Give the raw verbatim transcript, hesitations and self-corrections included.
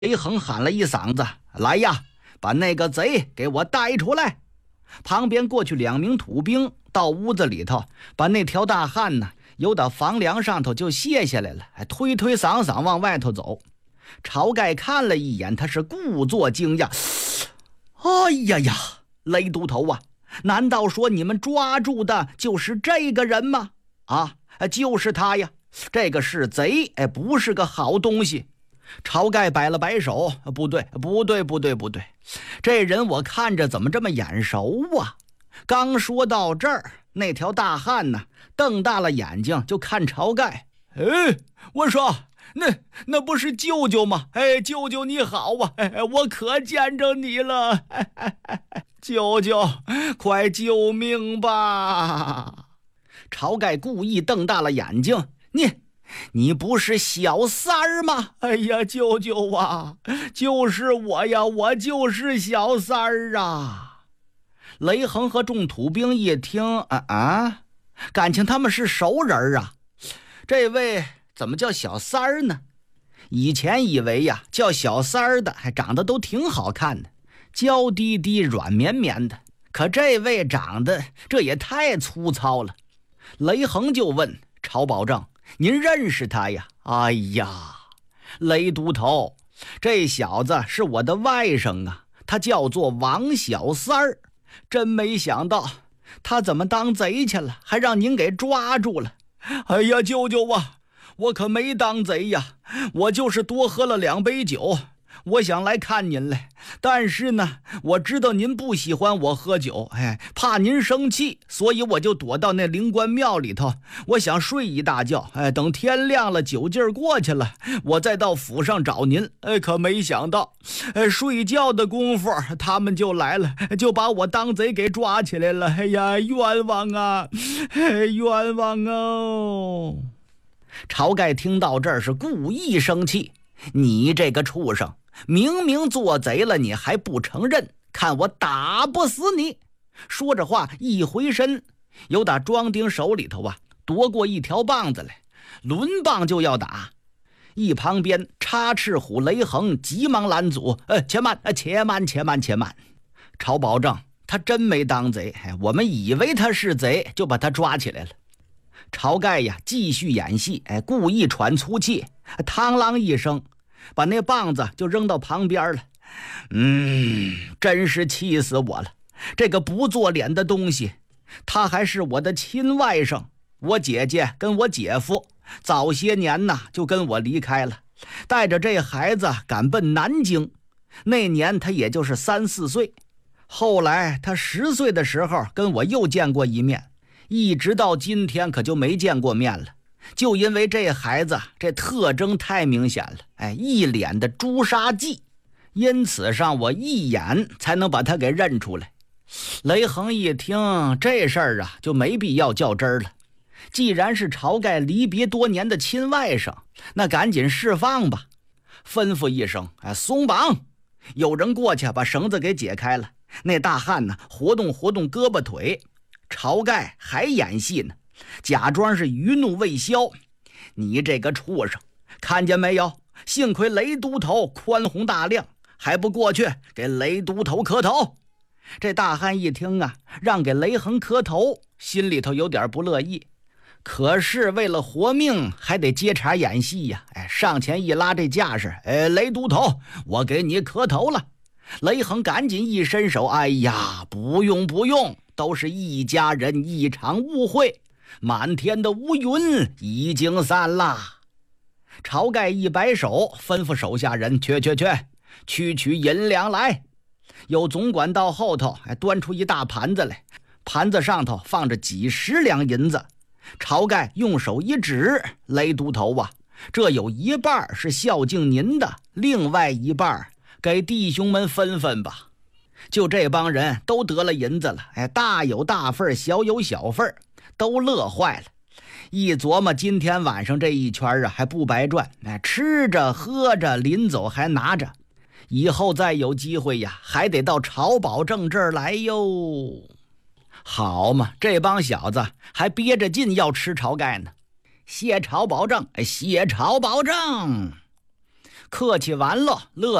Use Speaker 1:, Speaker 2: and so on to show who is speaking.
Speaker 1: 雷横喊了一嗓子：“来呀，把那个贼给我带出来！”旁边过去两名土兵，到屋子里头，把那条大汉呢由到房梁上头就卸下来了，还推推搡搡往外头走。晁盖看了一眼，他是故作惊讶：“哎呀呀，雷都头啊，难道说你们抓住的就是这个人吗？”“啊，就是他呀，这个是贼，哎，不是个好东西。”晁盖摆了摆手：“不对，不对，不对，不对，这人我看着怎么这么眼熟啊？”刚说到这儿，那条大汉呢，瞪大了眼睛就看晁盖：“哎，我说，那那不是舅舅吗？哎，舅舅你好啊！哎，我可见着你了！哎哎哎哎，舅舅，快救命吧！”晁盖故意瞪大了眼睛：“你。”你不是小三儿吗？哎呀，舅舅啊，就是我呀，我就是小三儿啊！雷横和众土兵一听，啊啊，感情他们是熟人啊。这位怎么叫小三儿呢？以前以为呀，叫小三儿的还长得都挺好看的，娇滴滴、软绵绵的。可这位长得这也太粗糙了。雷横就问晁保正：“您认识他呀？”“哎呀，雷都头，这小子是我的外甥啊，他叫做王小三儿。真没想到他怎么当贼去了，还让您给抓住了。”“哎呀，舅舅啊，我可没当贼呀，我就是多喝了两杯酒，我想来看您来，但是呢，我知道您不喜欢我喝酒，哎，怕您生气，所以我就躲到那灵官庙里头，我想睡一大觉，哎，等天亮了，酒劲儿过去了，我再到府上找您。哎，可没想到，哎，睡觉的功夫，他们就来了，就把我当贼给抓起来了。哎呀，冤枉啊，哎，冤枉哦！”晁盖听到这儿是故意生气：“你这个畜生！明明做贼了，你还不承认，看我打不死你！”说着话一回身，由打庄丁手里头啊夺过一条棒子来，抡棒就要打。一旁边插翅虎雷横急忙拦阻：“呃，且慢，呃，且慢，且慢，且慢！晁保正他真没当贼，我们以为他是贼，就把他抓起来了。”晁盖呀继续演戏，哎，故意喘粗气，嘡啷一声把那棒子就扔到旁边了。嗯，真是气死我了！这个不做脸的东西，他还是我的亲外甥。我姐姐跟我姐夫早些年呢就跟我离开了，带着这孩子赶奔南京。那年他也就是三四岁，后来他十岁的时候跟我又见过一面，一直到今天可就没见过面了。就因为这孩子这特征太明显了，哎，一脸的朱砂记，因此上我一眼才能把他给认出来。雷横一听这事儿啊，就没必要较真儿了。既然是晁盖离别多年的亲外甥，那赶紧释放吧。吩咐一声：“哎，松绑！”有人过去把绳子给解开了。那大汉呢，活动活动胳膊腿。晁盖还演戏呢，假装是余怒未消：“你这个畜生，看见没有？幸亏雷都头宽宏大量，还不过去给雷都头磕头。”这大汉一听啊，让给雷横磕头，心里头有点不乐意，可是为了活命还得接茬演戏呀。哎，上前一拉这架势：“哎，雷都头，我给你磕头了。”雷横赶紧一伸手：“哎呀，不用不用，都是一家人，一场误会，满天的乌云已经散了。”晁盖一摆手，吩咐手下人：“去去去，去取银两来。”有总管到后头还端出一大盘子来，盘子上头放着几十两银子。晁盖用手一指：“雷都头啊，这有一半是孝敬您的，另外一半给弟兄们分分吧。”就这帮人都得了银子了，哎，大有大份，小有小份，都乐坏了。一琢磨今天晚上这一圈啊还不白赚，哎，吃着喝着，临走还拿着，以后再有机会呀，还得到晁保正这儿来哟。好嘛，这帮小子还憋着劲要吃晁盖呢。谢晁保正，谢晁保正。 客气完了，乐